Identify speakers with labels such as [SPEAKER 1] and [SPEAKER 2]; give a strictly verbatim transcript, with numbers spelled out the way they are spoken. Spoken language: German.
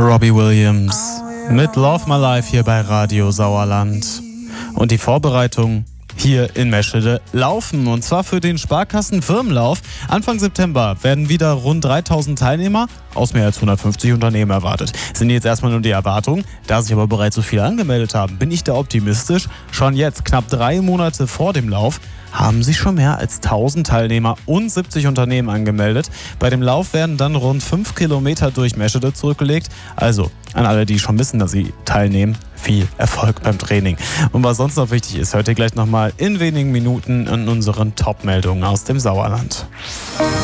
[SPEAKER 1] Robbie Williams mit Love My Life hier bei Radio Sauerland. Und die Vorbereitung hier in Meschede laufen, und zwar für den Sparkassen-Firmenlauf. Anfang September werden wieder rund dreitausend Teilnehmer aus mehr als hundertfünfzig Unternehmen erwartet. Sind jetzt erstmal nur die Erwartungen. Da sich aber bereits so viele angemeldet haben, bin ich da optimistisch. Schon jetzt, knapp drei Monate vor dem Lauf, haben sich schon mehr als tausend Teilnehmer und siebzig Unternehmen angemeldet. Bei dem Lauf werden dann rund fünf Kilometer durch Meschede zurückgelegt. Also an alle, die schon wissen, dass sie teilnehmen, viel Erfolg beim Training. Und was sonst noch wichtig ist, hört ihr gleich nochmal in wenigen Minuten in unseren Top-Meldungen aus dem Sauerland.